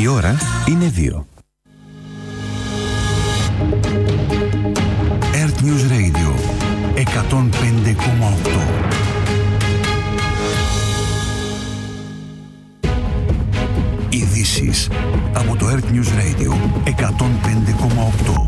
Η ώρα είναι 2. Earth News Radio 105,8. Ειδήσεις από το Earth News Radio 105,8.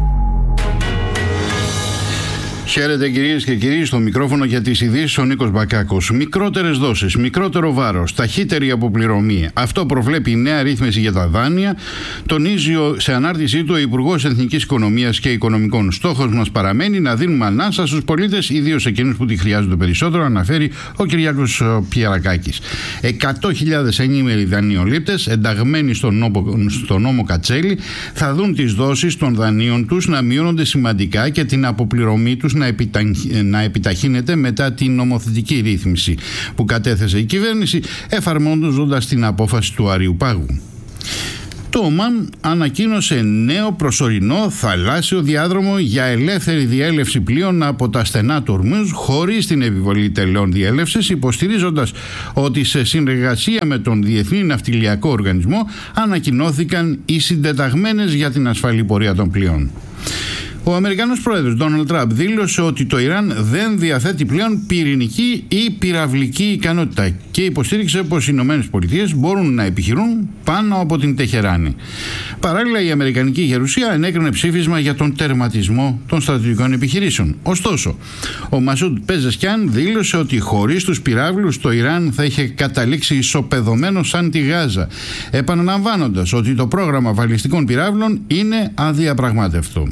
Χαίρετε κυρίες και κύριοι, στο μικρόφωνο για τις ειδήσεις ο Νίκος Μπακάκος. Μικρότερες δόσεις, μικρότερο βάρος, ταχύτερη αποπληρωμή. Αυτό προβλέπει η νέα ρύθμιση για τα δάνεια. Τονίζει σε ανάρτησή του ο Υπουργός Εθνικής Οικονομίας και Οικονομικών. Στόχος μας παραμένει να δίνουμε ανάσα στους πολίτες, ιδίως εκείνους που τη χρειάζονται περισσότερο, αναφέρει ο Κυριάκος Πιερακάκης. 100.000 ενήμεροι δανειολήπτες, ενταγμένοι στον νόμο Κατσέλη, θα δουν τις δόσεις των δανείων τους να μειώνονται σημαντικά και την αποπληρωμή τους να επιταχύνεται μετά την νομοθετική ρύθμιση που κατέθεσε η κυβέρνηση, εφαρμόζοντας την απόφαση του Αριουπάγου. Το ΟΜΑΜ ανακοίνωσε νέο προσωρινό θαλάσσιο διάδρομο για ελεύθερη διέλευση πλοίων από τα στενά του Ορμούζ χωρίς την επιβολή τελών διέλευσης, υποστηρίζοντας ότι σε συνεργασία με τον Διεθνή Ναυτιλιακό Οργανισμό ανακοινώθηκαν οι συντεταγμένες για την ασφαλή πορεία των πλοίων. Ο Αμερικανός πρόεδρος Ντόναλντ Τραμπ δήλωσε ότι το Ιράν δεν διαθέτει πλέον πυρηνική ή πυραυλική ικανότητα και υποστήριξε πως οι Ηνωμένες Πολιτείες μπορούν να επιχειρούν πάνω από την Τεχεράνη. Παράλληλα, η Αμερικανική Γερουσία ενέκρινε ψήφισμα για τον τερματισμό των στρατιωτικών επιχειρήσεων. Ωστόσο, ο Μασούντ Πεζεσκιάν δήλωσε ότι χωρίς τους πυράβλους το Ιράν θα είχε καταλήξει ισοπεδωμένο σαν τη Γάζα, επαναλαμβάνοντας ότι το πρόγραμμα βαλιστικών πυράβλων είναι αδιαπραγμάτευτο.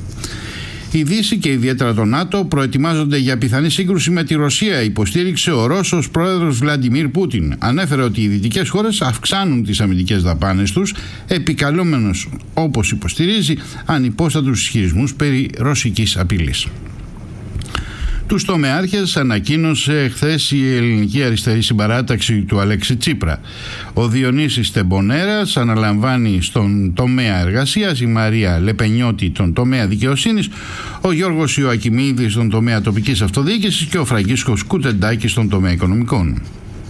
Η Δύση και ιδιαίτερα το ΝΑΤΟ προετοιμάζονται για πιθανή σύγκρουση με τη Ρωσία, υποστήριξε ο Ρώσος πρόεδρος Βλαντιμίρ Πούτιν. Ανέφερε ότι οι δυτικές χώρες αυξάνουν τις αμυντικές δαπάνες τους, επικαλούμενος, όπως υποστηρίζει, ανυπόστατους ισχυρισμούς περί ρωσικής απειλής. Τους τομεάρχες ανακοίνωσε χθες η ελληνική αριστερή συμπαράταξη του Αλέξη Τσίπρα. Ο Διονύσης Τεμπονέρας αναλαμβάνει στον τομέα εργασίας, η Μαρία Λεπενιώτη τον τομέα δικαιοσύνης, ο Γιώργος Ιωακιμίδης στον τομέα τοπικής αυτοδιοίκησης και ο Φραγκίσκος Κουτεντάκης στον τομέα οικονομικών.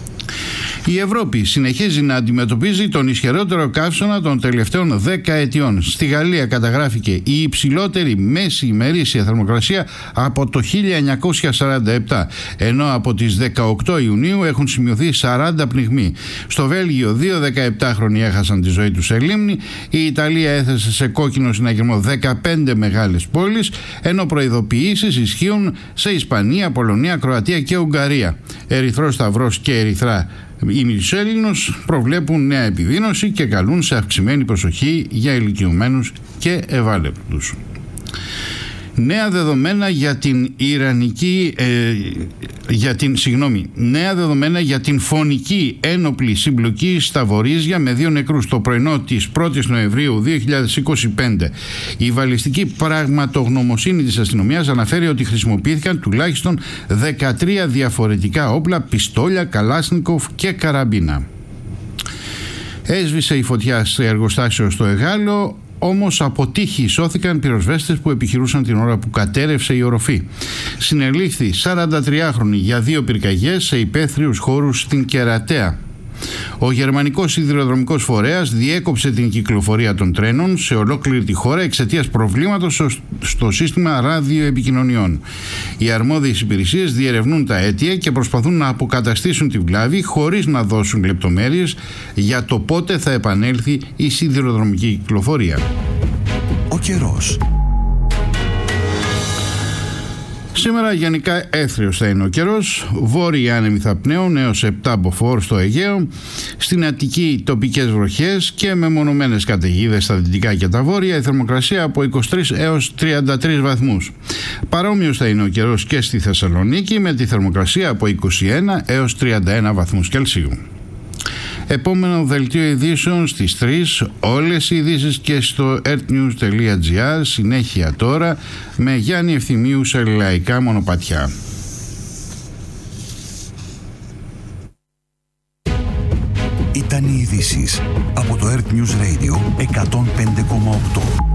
Η Ευρώπη συνεχίζει να αντιμετωπίζει τον ισχυρότερο καύσωνα των τελευταίων 10 ετιών. Στη Γαλλία καταγράφηκε η υψηλότερη μέση ημερήσια θερμοκρασία από το 1947, ενώ από τις 18 Ιουνίου έχουν σημειωθεί 40 πνιγμοί. Στο Βέλγιο 2 17χρονοι έχασαν τη ζωή τους σε λίμνη. Η Ιταλία έθεσε σε κόκκινο συναγερμό 15 μεγάλες πόλεις, ενώ προειδοποιήσεις ισχύουν σε Ισπανία, Πολωνία, Κροατία και Ουγγαρία. Ερυθρός Σταυρός και Ερυθρά Ημισέλληνος προβλέπουν νέα επιδείνωση και καλούν σε αυξημένη προσοχή για ηλικιωμένους και ευάλωτους. Νέα δεδομένα νέα δεδομένα για την φωνική ένοπλη συμπλοκή στα Βορίζια με 2 νεκρούς το πρωινό της 1ης Νοεμβρίου 2025. Η βαλιστική πραγματογνωμοσύνη της αστυνομίας αναφέρει ότι χρησιμοποιήθηκαν τουλάχιστον 13 διαφορετικά όπλα, πιστόλια, καλάσνικοφ και καραμπίνα. Έσβησε η φωτιά σε εργοστάσιο στο Εγάλο, όμως από τύχη σώθηκαν πυροσβέστες που επιχειρούσαν την ώρα που κατέρευσε η οροφή. Συνελήφθη 43χρονη για 2 πυρκαγιές σε υπαίθριους χώρους στην Κερατέα. Ο γερμανικός σιδηροδρομικός φορέας διέκοψε την κυκλοφορία των τρένων σε ολόκληρη τη χώρα εξαιτίας προβλήματος στο σύστημα ραδιοεπικοινωνιών. Οι αρμόδιες υπηρεσίες διερευνούν τα αίτια και προσπαθούν να αποκαταστήσουν τη βλάβη χωρίς να δώσουν λεπτομέρειες για το πότε θα επανέλθει η σιδηροδρομική κυκλοφορία. Ο καιρός. Σήμερα γενικά έθριος θα είναι ο καιρός, βόρειοι άνεμοι θα πνέουν έως 7 μποφόρ στο Αιγαίο, στην Αττική τοπικές βροχές και μεμονωμένες καταιγίδες στα δυτικά και τα βόρεια, η θερμοκρασία από 23 έως 33 βαθμούς. Παρόμοιος θα είναι ο καιρός και στη Θεσσαλονίκη με τη θερμοκρασία από 21 έως 31 βαθμούς Κελσίου. Επόμενο δελτίο ειδήσεων στις 3, όλες οι ειδήσεις και στο earthnews.gr. Συνέχεια τώρα με Γιάννη Ευθυμίου σε λαϊκά μονοπατιά. Ήταν οι ειδήσεις από το Earth News Radio 105,8.